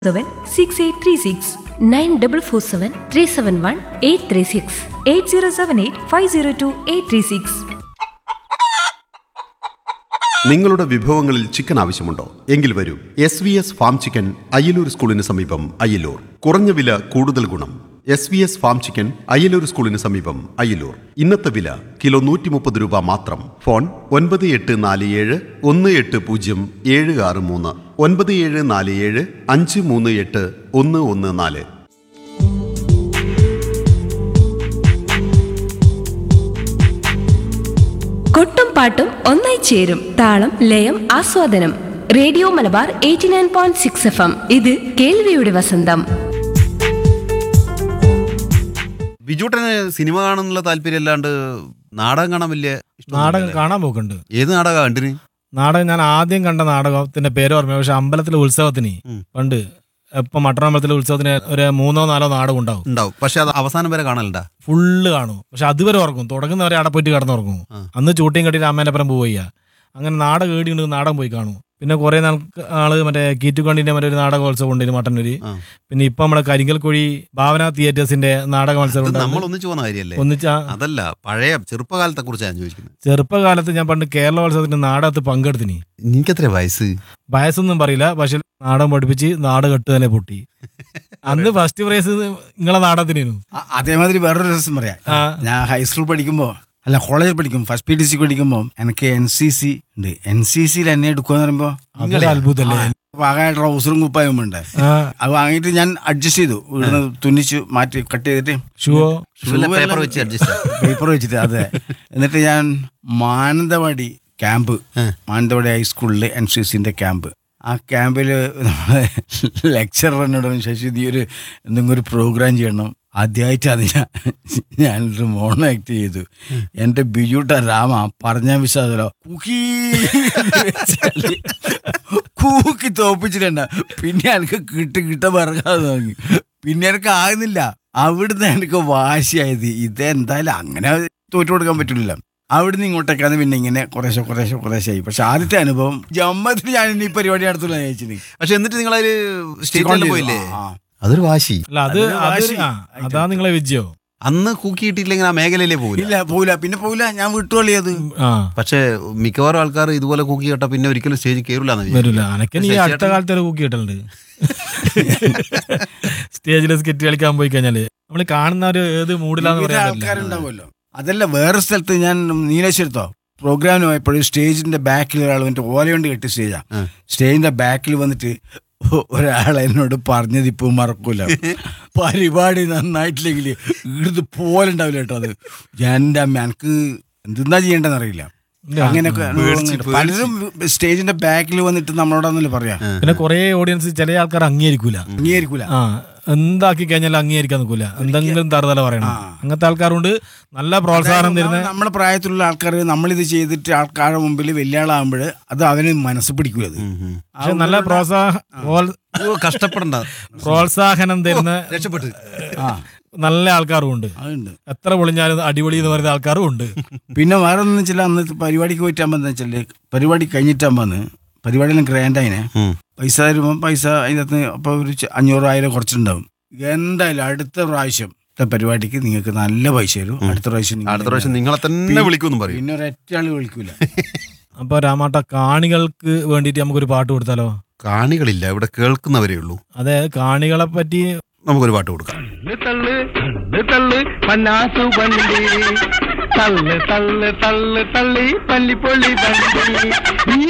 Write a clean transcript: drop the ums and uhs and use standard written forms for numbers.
6836 9447 371 836 8078502836. നിങ്ങളുടെ വിഭവങ്ങളിൽ ചിക്കൻ ആവശ്യമുണ്ടോ? എങ്കിൽ വരൂ SVS ഫാം ചിക്കൻ, അയ്യലൂർ സ്കൂളിന് സമീപം, അയ്യലൂർ. കുറഞ്ഞ വില, കൂടുതൽ ഗുണം. SVS ഫാം ചിക്കൻ, അയ്യലൂർ സ്കൂളിന് സമീപം, അയ്യലൂർ. ഇന്നത്തെ വില കിലോ 130 രൂപ മാത്രം. ഫോൺ 9847 180 763 9747 538 114. കൊട്ടും പാട്ടും ഒന്നായി ചേരും താളം ലയം ആസ്വാദനം. Radio Malabar 89.6 FM. ഇത് കേൾവിയുടെ വസന്തം. ബിജുട്ടന് സിനിമ കാണാനുള്ള താല്പര്യം അല്ലാണ്ട് നാടകം കാണാൻ വലിയ നാടകം കാണാൻ പോക്കുണ്ട്. ഏത് നാടകം കണ്ടിന്? നാടകം ഞാൻ ആദ്യം കണ്ട നാടകത്തിന്റെ പേര് ഓർമ്മ, പക്ഷെ അമ്പലത്തിലെ ഉത്സവത്തിന് പണ്ട് ഇപ്പൊ മട്ടന്നമ്പലത്തിലെ ഉത്സവത്തിന് ഒരു 3-4 നാടകം ഉണ്ടാവും. പക്ഷെ അത് അവസാനം വരെ കാണലുണ്ടാ? ഫുള്ള് കാണും. പക്ഷെ അതുവരെ ഉറങ്ങും, തുടങ്ങുന്നവരെ അവിടെ പോയിട്ട് കിടന്നുറങ്ങും. അന്ന് ചൂട്ടിയും കെട്ടിയിട്ട് അമ്മേന്റെ അപ്പുറം പോവുക. അങ്ങനെ നാടകം ഏടിയുണ്ട്, നാടകം പോയി കാണും. പിന്നെ കുറെ ആള് മറ്റേ കീറ്റുകണ്ടിന്റെ മറ്റൊരു നാടകോത്സവം ഉണ്ടായിരുന്നു മട്ടന്നൂര്. പിന്നെ ഇപ്പൊ നമ്മുടെ കരിങ്കൽ കുഴി ഭാവന തിയേറ്റേഴ്സിന്റെ നാടക മത്സരം നമ്മൾ ഒന്നിച്ചു പോകുന്ന കാര്യല്ലേ? അതല്ല, പഴയ ചെറുപ്പകാലത്തെ കുറിച്ച് ഞാൻ ചോദിക്കുന്നത്. ചെറുപ്പകാലത്ത് ഞാൻ പണ്ട് കേരളോത്സവത്തിന്റെ നാടകത്ത് പങ്കെടുത്തിന്. നിനക്കെത്ര വയസ്സ്? വയസ്സൊന്നും പറയില്ല, പക്ഷെ നാടകം പഠിപ്പിച്ച് നാടകം കെട്ട് തന്നെ പൊട്ടി. അന്ന് ഫസ്റ്റ് പ്രൈസ് നിങ്ങളെ നാടകത്തിനു. അതേമാതിരി വേറൊരു രസം പറയാം. ഞാൻ ഹൈസ്കൂൾ പഠിക്കുമ്പോ, അല്ല കോളേജിൽ പഠിക്കും, ഫസ്റ്റ് PTC പഠിക്കുമ്പോ എനിക്ക് NCC ഉണ്ട്. NCCയിൽ എന്നെ എടുക്കുമെന്ന് പറയുമ്പോ അത്ഭുതല്ലേ. പാകമായ ട്രൗസറും കുപ്പായും ഉണ്ട്. അത് വാങ്ങിയിട്ട് ഞാൻ അഡ്ജസ്റ്റ് ചെയ്തു, ഇവിടുന്ന് തുന്നിച്ചു മാറ്റി കട്ട് ചെയ്തിട്ട് പേപ്പർ വെച്ചിട്ട്. അതെ. എന്നിട്ട് ഞാൻ മാനന്തവാടി ക്യാമ്പ്, മാനന്തവാടി ഹൈസ്കൂളില് NCCന്റെ ക്യാമ്പ്. ആ ക്യാമ്പില് ലെക്ചറർ എന്നോട് ശശി നീ എന്തെങ്കിലും ഒരു പ്രോഗ്രാം ചെയ്യണം. ആദ്യമായിട്ട് അത് ഞാനൊരു മോണോ ആക്ട് ചെയ്തു. എന്റെ ബിജുട്ട രാമ പറഞ്ഞ വിശ്വാസമല്ലോ, കൂക്കി തോപ്പിച്ചിട്ടുണ്ട്. പിന്നെ എനിക്ക് കിട്ട പറക്കാതെ നോക്കി. പിന്നെ എനിക്ക് ആകുന്നില്ല. അവിടുന്ന് എനിക്ക് വാശിയായത്. ഇതെന്തായാലും അങ്ങനെ തോറ്റു കൊടുക്കാൻ പറ്റില്ല. അവിടുന്ന് ഇങ്ങോട്ടേക്കാണ് പിന്നെ ഇങ്ങനെ കുറേശ്ശായി. പക്ഷെ ആദ്യത്തെ അനുഭവം ജമ്മത്തിന് ഞാൻ ഇനി പരിപാടി നടത്തുള്ള ചോദിച്ചിന്. പക്ഷെ എന്നിട്ട് നിങ്ങളൊരു സ്റ്റേജിൽ പോയില്ലേ? അതൊരു വാശി. അല്ല, അതാ നിങ്ങളെ വിജയോ. അന്ന് കൂക്കിയിട്ടില്ലെങ്കിൽ ആ മേഖലയിലേ പോകില്ല. പിന്നെ പോവില്ല. ഞാൻ വിട്ടുകളിയത്. പക്ഷെ മിക്കവാറും ആൾക്കാർ ഇതുപോലെ കൂക്കി കേട്ടാ പിന്നെ ഒരിക്കലും സ്റ്റേജിൽ കയറില്ല. അനക്ക് നീ അടുത്ത കാലത്ത് ഒരു കൂക്കി കിട്ടലുണ്ട്. സ്റ്റേജിൽ സ്കിറ്റ് കളിക്കാൻ പോയി കഴിഞ്ഞാല് നമ്മള് കാണുന്ന ഒരു ഏത് മൂഡിലാന്ന് പറയാൻ ആൾക്കാരുണ്ടാവുമല്ലോ. അതല്ല, വേറെ സ്ഥലത്ത് ഞാൻ നീലേശ്വരത്തോ പ്രോഗ്രാമിന് പോയപ്പോഴും സ്റ്റേജിന്റെ ബാക്കിൽ ഒരാൾ വന്നിട്ട് ഓലയോണ്ട് കെട്ടി സ്റ്റേജിന്റെ ബാക്കിൽ വന്നിട്ട് ഒരാൾ എന്നോട് പറഞ്ഞത് ഇപ്പൊ മറക്കൂല, പരിപാടി നന്നായിട്ടില്ലെങ്കിൽ ഇടുന്ന് പോലെ ഉണ്ടാവില്ല കേട്ടോ. അത് എന്റെ അമ്മ എനിക്ക് എന്തെന്നാ ചെയ്യേണ്ടെന്ന് അറിയില്ല. അങ്ങനെയൊക്കെ പലരും സ്റ്റേജിന്റെ ബാക്കിൽ വന്നിട്ട് നമ്മളോടൊന്നല്ലേ പറയാ. പിന്നെ കുറെ ഓഡിയൻസ് ചില ആൾക്കാർ അംഗീകരിക്കൂല. എന്താക്കി കഴിഞ്ഞാൽ അംഗീകരിക്കാൻ നിൽക്കൂല, എന്തെങ്കിലും തറുതല പറയണം. അങ്ങനത്തെ ആൾക്കാരുണ്ട്. നല്ല പ്രോത്സാഹനം തരുന്ന നമ്മുടെ പ്രായത്തിലുള്ള ആൾക്കാർ നമ്മളിത് ചെയ്തിട്ട് ആൾക്കാരുടെ മുമ്പിൽ വലിയ ആളാകുമ്പോൾ അത് അവന് മനസ്സ് പിടിക്കൂല. പക്ഷെ നല്ല കഷ്ടപ്പെടണ്ട പ്രോത്സാഹനം തരുന്ന രക്ഷപ്പെട്ട് നല്ല ആൾക്കാരും ഉണ്ട്. എത്ര പൊളിഞ്ഞാലും അടിപൊളി എന്ന് പറയുന്ന ആൾക്കാരും ഉണ്ട്. പിന്നെ വേറെ ഒന്നും വെച്ചാൽ അന്ന് പരിപാടിക്ക് പോയിട്ടാകുമ്പോൾ വെച്ചാല് പരിപാടി കഴിഞ്ഞിട്ടാകുമ്പോന്ന് പരിപാടിയെല്ലാം ഗ്രാൻഡായിനെ പൈസ തരുമ്പോൾ പൈസ അതിനകത്ത് അപ്പോൾ ഒരു 500-1000 കുറച്ചുണ്ടാവും. എന്തായാലും അടുത്ത പ്രാവശ്യം പരിപാടിക്ക് നിങ്ങൾക്ക് നല്ല പൈസ തരും. അടുത്ത പ്രാവശ്യം നിങ്ങളെ തന്നെ വിളിക്കുമെന്ന് പറയും. പിന്നെ ഒരൊറ്റ ആള് വിളിക്കൂല. അപ്പൊ രാമാട്ട, കാണികൾക്ക് വേണ്ടിട്ട് നമുക്കൊരു പാട്ട് കൊടുത്താലോ? കാണികളില്ല, ഇവിടെ കേൾക്കുന്നവരേ ഉള്ളൂ. അതെ, കാണികളെ പറ്റി നമുക്കൊരു പാട്ട് കൊടുക്കാം. തള്ളു തള്ളു തള്ളു തള്ളി പള്ളിപ്പൊള്ളി